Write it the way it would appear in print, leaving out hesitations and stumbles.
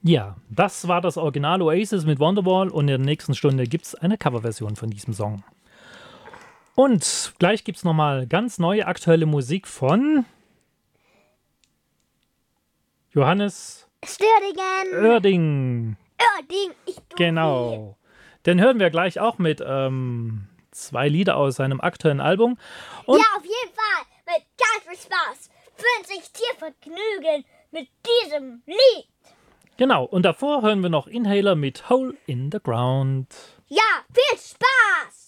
Ja, das war das Original Oasis mit Wonderwall und in der nächsten Stunde gibt es eine Coverversion von diesem Song. Und gleich gibt es nochmal ganz neue aktuelle Musik von Johannes Oerding. Genau. Den hören wir gleich auch mit 2 Lieder aus seinem aktuellen Album. Und ja, auf jeden Fall. Mit ganz viel Spaß. Wünsche ich dir Vergnügen mit diesem Lied. Genau, und davor hören wir noch Inhaler mit Hole in the Ground. Ja, viel Spaß!